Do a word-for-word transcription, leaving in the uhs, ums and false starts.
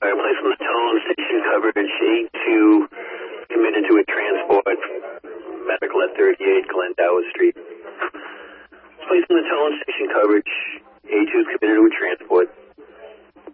Fire, place on the tone, station coverage, A two, committed to a transport, medical at thirty-eight Glendower Street. Place on the tone, station coverage, A two is committed to a transport.